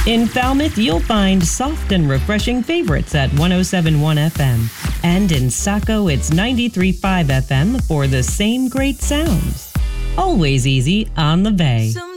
In Falmouth, you'll find soft and refreshing favorites at 107.1 FM. And in Saco, it's 93.5 FM for the same great sounds. Always easy on the bay.